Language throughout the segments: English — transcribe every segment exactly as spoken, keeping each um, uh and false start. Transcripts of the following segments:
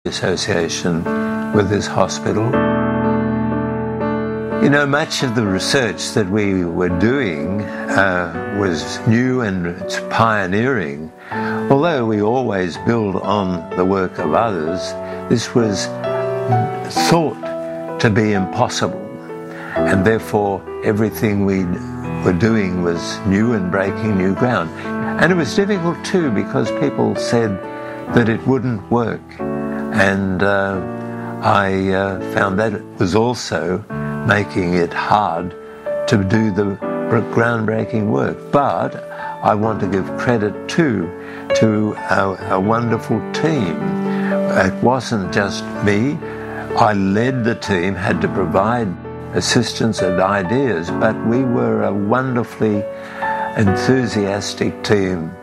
association with this hospital. You know, much of the research that we were doing uh, was new and it's pioneering. Although we always build on the work of others, this was thought to be impossible. And therefore, everything we were doing was new and breaking new ground. And it was difficult too, because people said that it wouldn't work. And uh, I uh, found that it was also making it hard to do the groundbreaking work. But I want to give credit too to a, a wonderful team. It wasn't just me. I led the team, had to provide assistance and ideas, but we were a wonderfully enthusiastic team.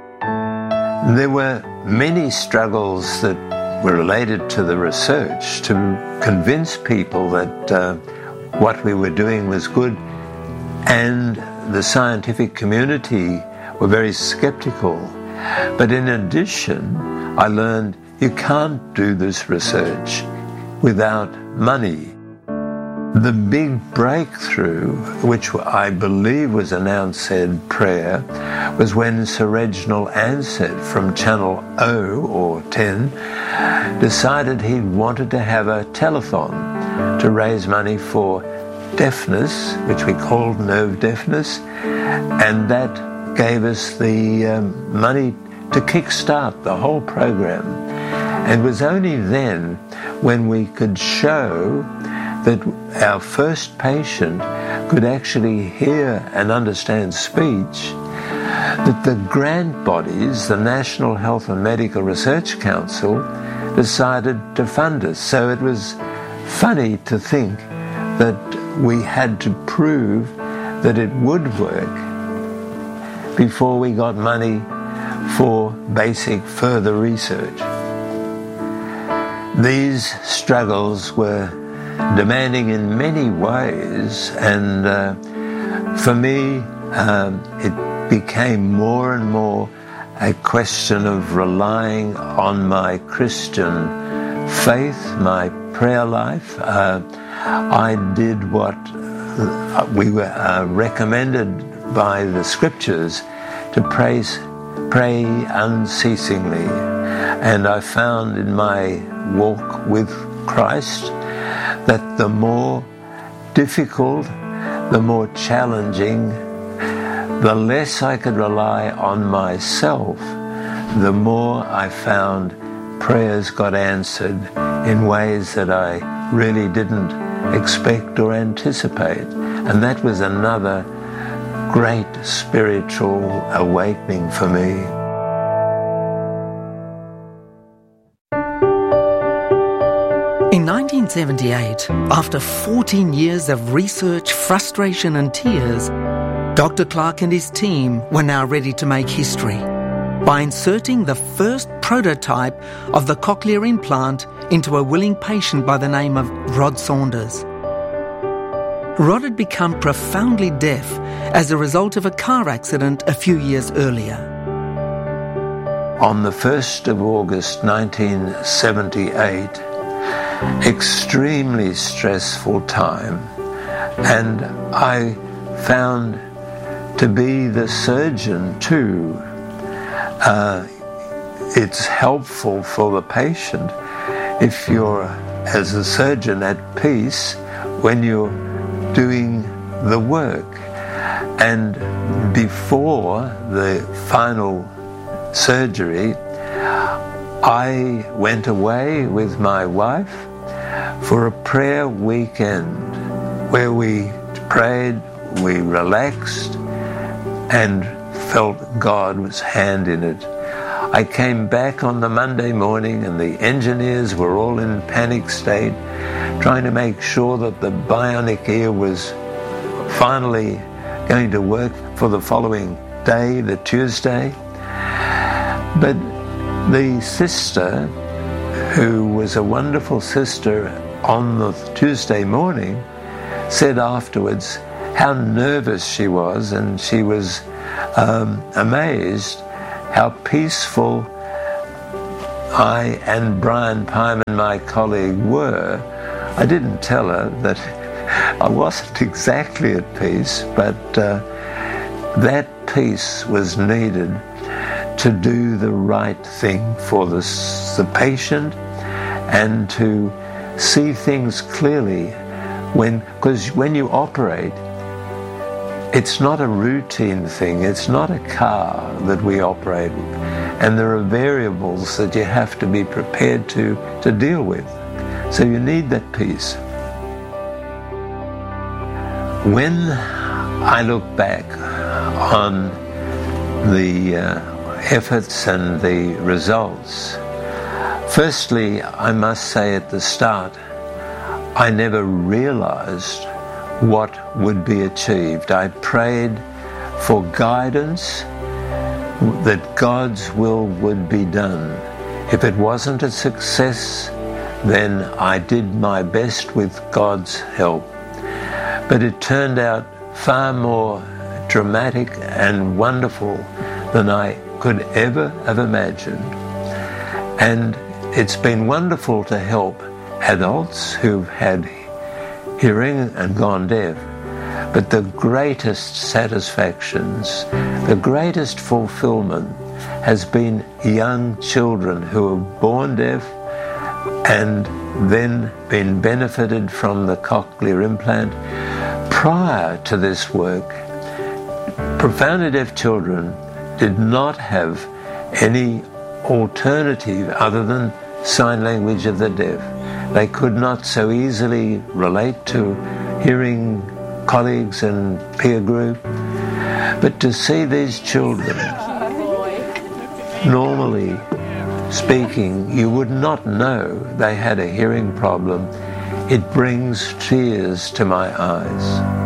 There were many struggles that were related to the research to convince people that uh, what we were doing was good, and the scientific community were very skeptical. But in addition, I learned you can't do this research without money. The big breakthrough, which I believe was an answered prayer, was when Sir Reginald Ansett from Channel O, or ten, decided he wanted to have a telethon to raise money for deafness, which we called nerve deafness, and that gave us the um, money to kickstart the whole program. And it was only then when we could show that our first patient could actually hear and understand speech, that the grant bodies, the National Health and Medical Research Council, decided to fund us. So it was funny to think that we had to prove that it would work before we got money for basic further research. These struggles were demanding in many ways, and uh, for me um, it became more and more a question of relying on my Christian faith, my prayer life. Uh, I did what we were uh, recommended by the scriptures, to pray, pray unceasingly. And I found in my walk with Christ that the more difficult, the more challenging, the less I could rely on myself, the more I found prayers got answered in ways that I really didn't expect or anticipate. And that was another great spiritual awakening for me. In nineteen seventy-eight, after fourteen years of research, frustration and tears, Doctor Clark and his team were now ready to make history by inserting the first prototype of the cochlear implant into a willing patient by the name of Rod Saunders. Rod had become profoundly deaf as a result of a car accident a few years earlier. On the first of August nineteen seventy-eight, extremely stressful time, and I found to be the surgeon too, uh, it's helpful for the patient if you're, as a surgeon, at peace when you're doing the work. And before the final surgery, I went away with my wife for a prayer weekend where we prayed, we relaxed, and felt God's hand in it. I came back on the Monday morning and the engineers were all in panic state, trying to make sure that the bionic ear was finally going to work for the following day, the Tuesday. But the sister, who was a wonderful sister on the Tuesday morning, said afterwards how nervous she was, and she was um, amazed how peaceful I and Brian Pyman, my colleague, were, I didn't tell her that I wasn't exactly at peace, but uh, that peace was needed to do the right thing for the, the patient and to see things clearly. When, because when you operate, it's not a routine thing, it's not a car that we operate with, and there are variables that you have to be prepared to, to deal with. So you need that peace. When I look back on the uh, efforts and the results, firstly, I must say at the start, I never realized what would be achieved. I prayed for guidance, that God's will would be done. If it wasn't a success, then I did my best with God's help. But it turned out far more dramatic and wonderful than I could ever have imagined. And it's been wonderful to help adults who've had hearing and gone deaf. But the greatest satisfactions, the greatest fulfillment has been young children who are born deaf and then been benefited from the cochlear implant. Prior to this work, profoundly deaf children did not have any alternative other than sign language of the deaf. They could not so easily relate to hearing colleagues and peer group. But to see these children, normally speaking, you would not know they had a hearing problem. It brings tears to my eyes.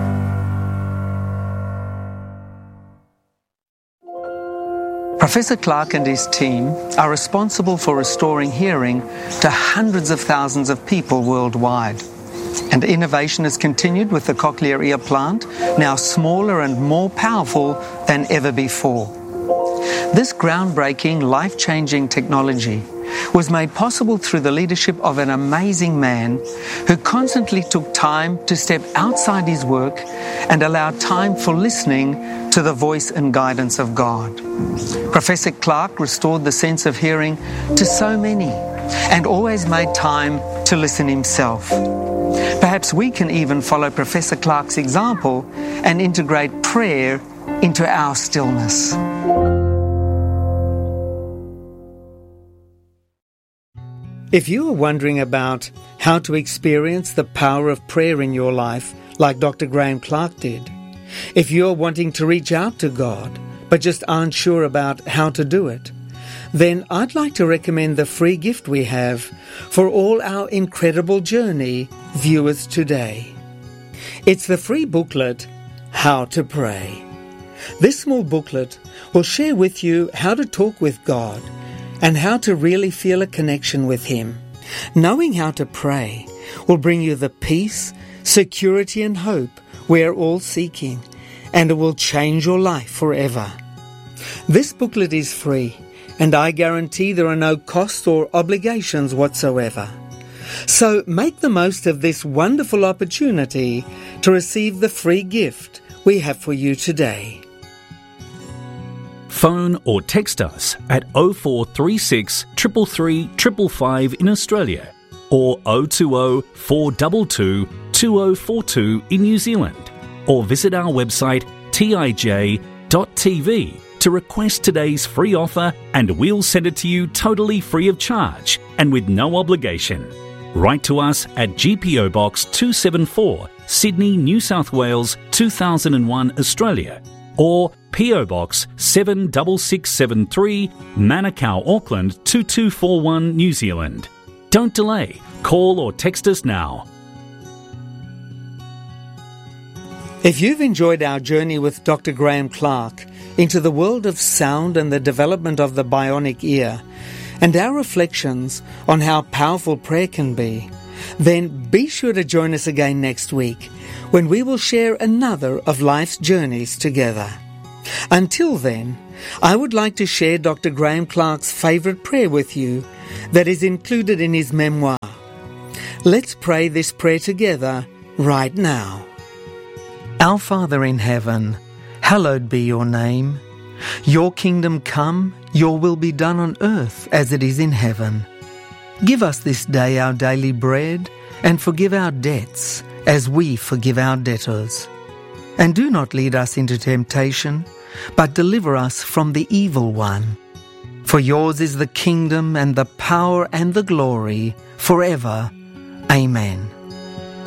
Professor Clark and his team are responsible for restoring hearing to hundreds of thousands of people worldwide. And innovation has continued with the cochlear ear plant, now smaller and more powerful than ever before. This groundbreaking, life-changing technology was made possible through the leadership of an amazing man who constantly took time to step outside his work and allow time for listening to the voice and guidance of God. Professor Clark restored the sense of hearing to so many and always made time to listen himself. Perhaps we can even follow Professor Clark's example and integrate prayer into our stillness. If you are wondering about how to experience the power of prayer in your life, like Doctor Graham Clark did, if you're wanting to reach out to God, but just aren't sure about how to do it, then I'd like to recommend the free gift we have for all our incredible journey viewers today. It's the free booklet, How to Pray. This small booklet will share with you how to talk with God and how to really feel a connection with Him. Knowing how to pray will bring you the peace, security and hope we're all seeking, and it will change your life forever. This booklet is free, and I guarantee there are no costs or obligations whatsoever. So make the most of this wonderful opportunity to receive the free gift we have for you today. Phone or text us at oh four three six, three three three, five five in Australia or oh two oh, four two two, two oh four two in New Zealand, or visit our website t i j dot t v to request today's free offer, and we'll send it to you totally free of charge and with no obligation. Write to us at G P O Box two seventy-four, Sydney, New South Wales two thousand one, Australia, or P O Box seven six six seven three, Manukau, Auckland two two four one, New Zealand. Don't delay. Call or text us now. If you've enjoyed our journey with Doctor Graham Clark into the world of sound and the development of the bionic ear, and our reflections on how powerful prayer can be, then be sure to join us again next week when we will share another of life's journeys together. Until then, I would like to share Doctor Graham Clark's favourite prayer with you that is included in his memoir. Let's pray this prayer together right now. Our Father in heaven, hallowed be your name. Your kingdom come, your will be done on earth as it is in heaven. Give us this day our daily bread, and forgive our debts as we forgive our debtors. And do not lead us into temptation, but deliver us from the evil one. For yours is the kingdom and the power and the glory forever. Amen.